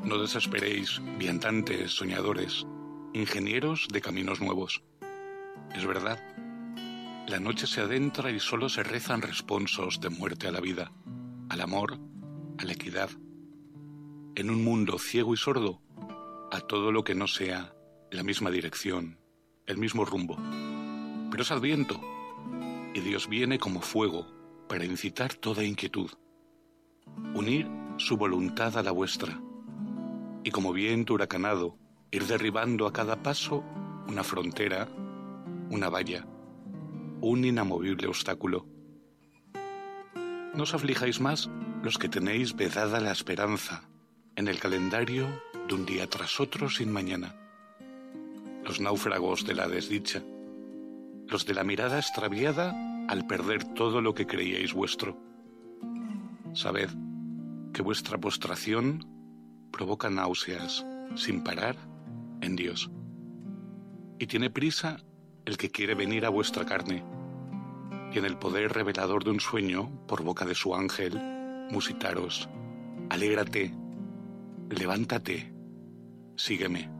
No desesperéis, viandantes, soñadores, ingenieros de caminos nuevos. Es verdad, la noche se adentra y solo se rezan responsos de muerte a la vida, al amor, a la equidad. En un mundo ciego y sordo, a todo lo que no sea la misma dirección, el mismo rumbo. Pero es Adviento, y Dios viene como fuego para incitar toda inquietud, unir su voluntad a la vuestra, y como viento huracanado, ir derribando a cada paso una frontera, una valla, un inamovible obstáculo. No os aflijáis más los que tenéis vedada la esperanza en el calendario de un día tras otro sin mañana. Los náufragos de la desdicha, los de la mirada extraviada al perder todo lo que creíais vuestro. Sabed que vuestra postración provoca náuseas sin parar en Dios. Y tiene prisa el que quiere venir a vuestra carne, y en el poder revelador de un sueño, por boca de su ángel, musitaros: alégrate, levántate, sígueme.